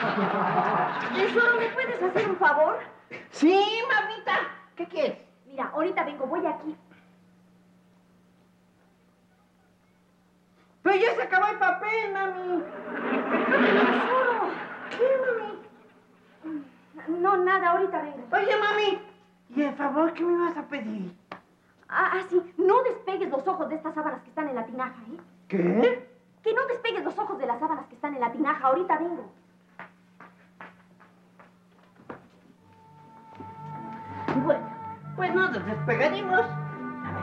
Tesoro, ¿me puedes hacer un favor? Sí, mamita. ¿Qué quieres? Mira, ahorita vengo, voy aquí. Pero ya se acabó el papel, mami. Tesoro. ¿Qué, mami? No, nada, ahorita vengo. Oye, mami, ¿y el favor qué me vas a pedir? Sí. No despegues los ojos de estas sábanas que están en la tinaja, ¿eh? ¿Qué? Que no despegues los ojos de las sábanas que están en la tinaja. Ahorita vengo. Bueno, pues nos despegaremos.